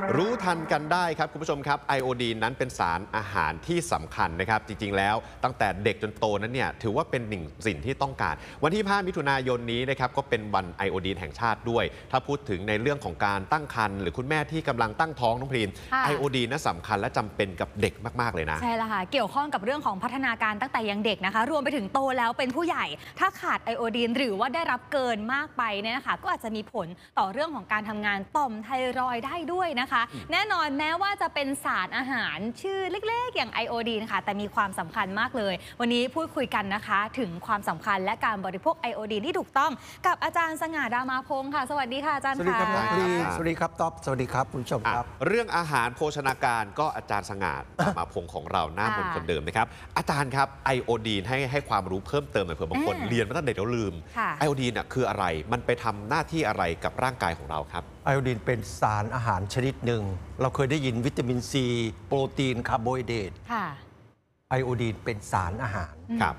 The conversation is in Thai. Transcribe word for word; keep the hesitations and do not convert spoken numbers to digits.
รู้ทันกันได้ครับคุณผู้ชมครับไอโอดีนนั้นเป็นสารอาหารที่สำคัญนะครับจริงๆแล้วตั้งแต่เด็กจนโตนั้นเนี่ยถือว่าเป็นหนึ่งสิ่งที่ต้องการวันที่ห้ามิถุนายนนี้นะครับก็เป็นวันไอโอดีนแห่งชาติด้วยถ้าพูดถึงในเรื่องของการตั้งครรภ์หรือคุณแม่ที่กำลังตั้งท้องน้องพรีมไอโอดีนนั้นสำคัญและจำเป็นกับเด็กมากๆเลยนะใช่แล้วค่ะเกี่ยวข้องกับเรื่องของพัฒนาการตั้งแต่ยังเด็กนะคะรวมไปถึงโตแล้วเป็นผู้ใหญ่ถ้าขาดไอโอดีนหรือว่าได้รับเกินมากไปเนี่ยนะคะก็อาจจะมีผลต่อเรื่องของการทำงานต่อมไทรอยด์ได้ด้วยนะคะแน่นอนแม้ว่าจะเป็นสารอาหารชื่อเล็กๆอย่างไอโอดีนค่ะแต่มีความสำคัญมากเลยวันนี้พูดคุยกันนะคะถึงความสำคัญและการบริโภคไอโอดีนที่ถูกต้องกับอาจารย์สง่าดามาพงศ์ค่ะสวัสดีค่ะอาจารย์สวัสดีครับค่ะสวัสดีครับต๊อบสวัสดีครับคุณผู้ชมครับเรื่องอาหารโภชนาการก็อาจารย์สง่าดามาพงศ์ของเราหน้ามนต์คนเดิมนะครับอาจารย์ครับไอโอดีนให้ให้ความรู้เพิ่มเติมหน่อยเผื่อบางคนเรียนมาตั้งแต่เด็กแล้วลืมไอโอดีนคืออะไรมันไปทำหน้าที่อะไรกับร่างกายของเราครับไอโอดีนเป็นสารอาหารชนิดหนึ่งเราเคยได้ยินวิตามินซีโปรตีนคาร์โบไฮเดรตไอโอดีนเป็นสารอาหาร